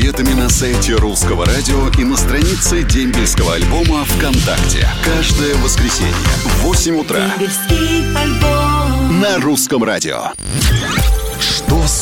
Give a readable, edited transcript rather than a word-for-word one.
ответами на сайте Русского радио и на странице дембельского альбома ВКонтакте. Каждое воскресенье в 8 утра Дембельский альбом на Русском радио.